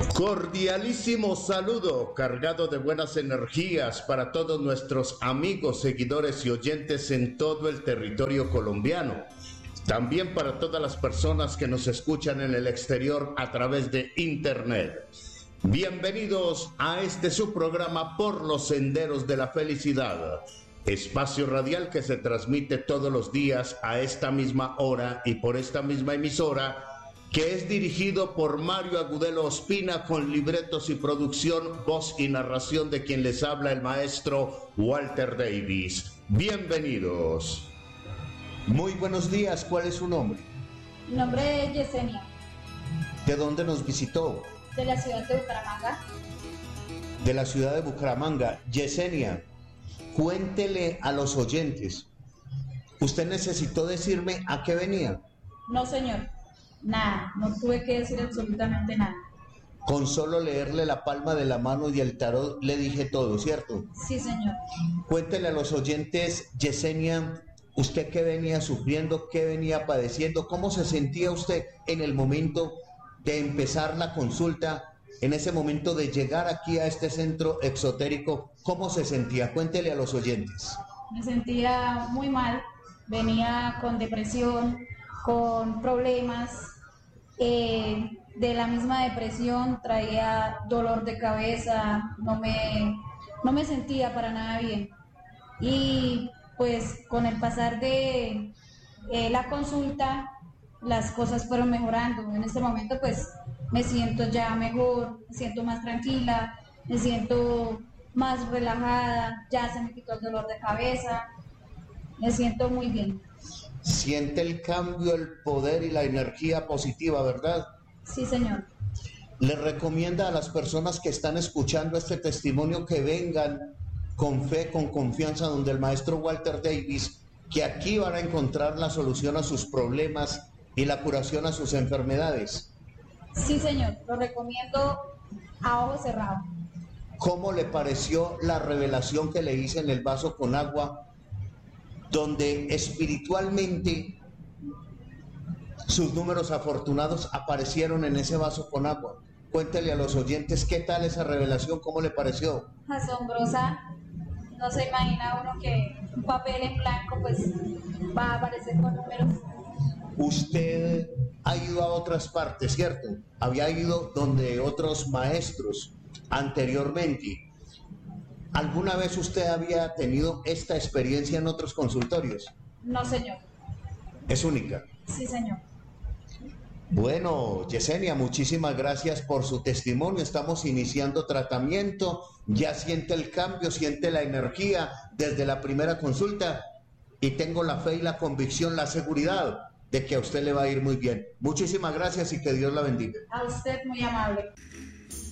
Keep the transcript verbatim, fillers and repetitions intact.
Cordialísimo saludo cargado de buenas energías para todos nuestros amigos, seguidores y oyentes en todo el territorio colombiano. También para todas las personas que nos escuchan en el exterior a través de internet. Bienvenidos a este su programa Por los Senderos de la Felicidad. Espacio radial que se transmite todos los días a esta misma hora y por esta misma emisora, que es dirigido por Mario Agudelo Ospina, con libretos y producción, voz y narración de quien les habla, el maestro Walter Davis. Bienvenidos. Muy buenos días, ¿cuál es su nombre? Mi nombre es Yesenia. ¿De dónde nos visitó? De la ciudad de Bucaramanga. De la ciudad de Bucaramanga. Yesenia, cuéntele a los oyentes, ¿usted necesitó decirme a qué venía? No, señor. Nada, no tuve que decir absolutamente nada. Con solo leerle la palma de la mano y el tarot le dije todo, ¿cierto? Sí, señor. Cuéntele a los oyentes, Yesenia, ¿usted qué venía sufriendo, qué venía padeciendo? ¿Cómo se sentía usted en el momento de empezar la consulta, en ese momento de llegar aquí a este centro exotérico? ¿Cómo se sentía? Cuéntele a los oyentes. Me sentía muy mal, venía con depresión, con problemas, eh, de la misma depresión traía dolor de cabeza, no me, no me sentía para nada bien. Y pues con el pasar de eh, la consulta, las cosas fueron mejorando. En este momento pues me siento ya mejor, me siento más tranquila, me siento más relajada, ya se me quitó el dolor de cabeza, me siento muy bien. Siente el cambio, el poder y la energía positiva, ¿verdad? Sí, señor. Le recomienda a las personas que están escuchando este testimonio que vengan con fe, con confianza, donde el maestro Walter Davis, que aquí van a encontrar la solución a sus problemas y la curación a sus enfermedades. Sí, señor, lo recomiendo a ojo cerrado. ¿Cómo le pareció la revelación que le hice en el vaso con agua, donde espiritualmente sus números afortunados aparecieron en ese vaso con agua? Cuéntele a los oyentes qué tal esa revelación, cómo le pareció. Asombrosa, no se imagina uno que un papel en blanco pues va a aparecer con números. Usted ha ido a otras partes, ¿cierto? Había ido donde otros maestros anteriormente. ¿Alguna vez usted había tenido esta experiencia en otros consultorios? No, señor. ¿Es única? Sí, señor. Bueno, Yesenia, muchísimas gracias por su testimonio. Estamos iniciando tratamiento. Ya siente el cambio, siente la energía desde la primera consulta y tengo la fe y la convicción, la seguridad de que a usted le va a ir muy bien. Muchísimas gracias y que Dios la bendiga. A usted, muy amable.